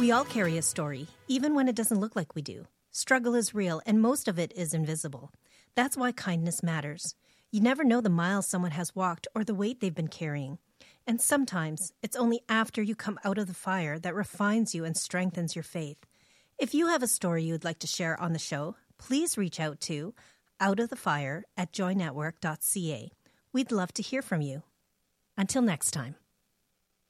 We all carry a story, even when it doesn't look like we do. Struggle is real, and most of it is invisible. That's why kindness matters. You never know the miles someone has walked or the weight they've been carrying. And sometimes it's only after you come out of the fire that refines you and strengthens your faith. If you have a story you would like to share on the show, please reach out to outofthefire@joynetwork.ca. We'd love to hear from you. Until next time.